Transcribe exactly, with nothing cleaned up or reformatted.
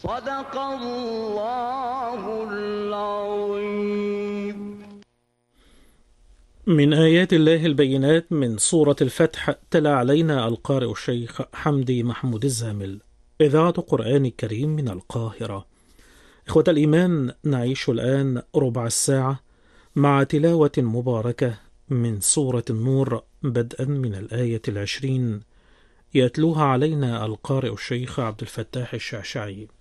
صدق الله العظيم. من آيات الله البينات من سورة الفتح. تلا علينا القارئ الشيخ حمدي محمود الزامل، إذاعة قرآن كريم من القاهرة. إخوة الإيمان، نعيش الآن ربع الساعة مع تلاوة مباركة من سورة النور، بدءا من الآية العشرين، يتلوها علينا القارئ الشيخ عبد الفتاح الشعشعي.